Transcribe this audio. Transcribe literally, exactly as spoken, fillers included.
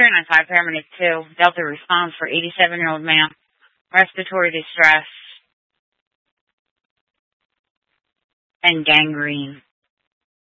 three nine five, paramedic two, Delta response for eighty-seven-year-old male, respiratory distress, and gangrene.